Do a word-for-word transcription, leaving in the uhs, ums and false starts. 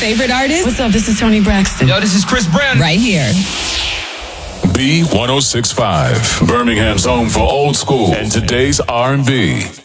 favorite artist? What's up? This is Toni Braxton. Yo, this is Chris Brown. Right here. B one oh six point five, Birmingham's home for old school and today's R and B.